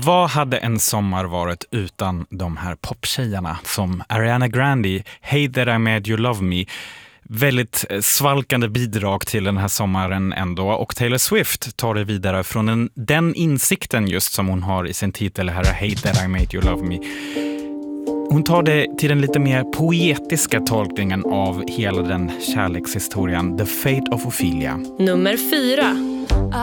Vad hade en sommar varit utan de här poptjejerna som Ariana Grande, Hey That I Made You Love Me. Väldigt svalkande bidrag till den här sommaren ändå. Och Taylor Swift tar det vidare från den insikten just som hon har i sin titel här, Hey That I Made You Love Me. Hon tar det till den lite mer poetiska tolkningen av hela den kärlekshistorien The Fate of Ophelia. Nummer 4.